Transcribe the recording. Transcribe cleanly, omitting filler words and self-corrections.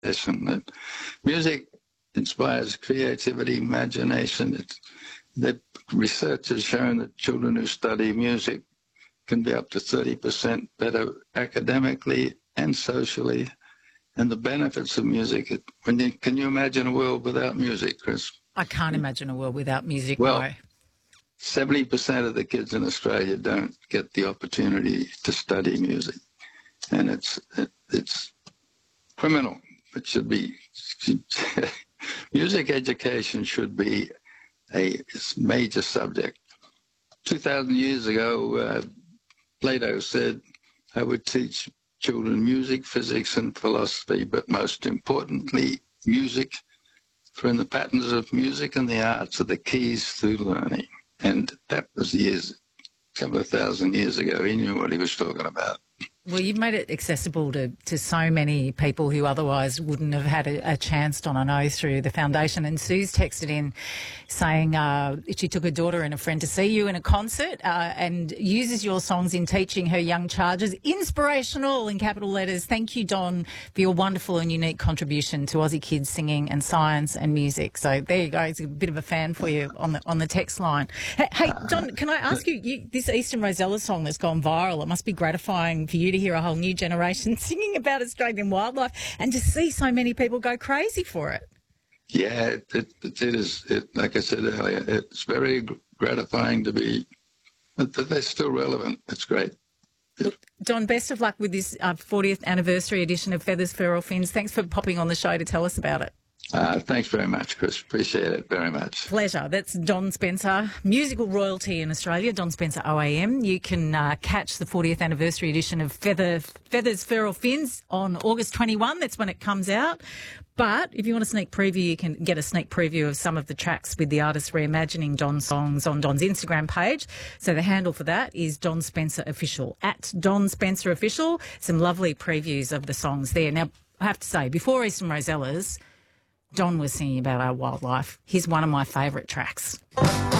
that music inspires creativity, imagination. The research has shown that children who study music can be up to 30% better academically and socially. And the benefits of music, can you imagine a world without music, Chris? I can't imagine a world without music, well, no. 70% of the kids in Australia don't get the opportunity to study music. And it's criminal. It should be, music education should be a major subject. 2,000 years ago, Plato said, I would teach children music, physics, and philosophy, but most importantly, music. For in the patterns of music and the arts are the keys to learning. And that was a couple of thousand years ago. He knew what he was talking about. Well, you've made it accessible to so many people who otherwise wouldn't have had a chance, Don, I know, through the foundation. And Sue's texted in saying she took her daughter and a friend to see you in a concert and uses your songs in teaching her young charges. Inspirational in capital letters. Thank you, Don, for your wonderful and unique contribution to Aussie kids singing and science and music. So there you go. It's a bit of a fan for you on the text line. Hey, Don, can I ask you, this Eastern Rosella song that's gone viral, it must be gratifying for you to hear a whole new generation singing about Australian wildlife and to see so many people go crazy for it. Yeah, it is. Like I said earlier, it's very gratifying to be, they're still relevant. It's great. Look, Don, best of luck with this 40th anniversary edition of Feathers, Feral Fins. Thanks for popping on the show to tell us about it. Thanks very much, Chris. Appreciate it very much. Pleasure. That's Don Spencer, musical royalty in Australia, Don Spencer OAM. You can catch the 40th anniversary edition of Feathers, Feral Fins on August 21. That's when it comes out. But if you want a sneak preview, you can get a sneak preview of some of the tracks with the artists reimagining Don's songs on Don's Instagram page. So the handle for that is Don Spencer Official, at Don Spencer Official. Some lovely previews of the songs there. Now, I have to say, before Eastern Rosellas, Don was singing about our wildlife. Here's one of my favourite tracks.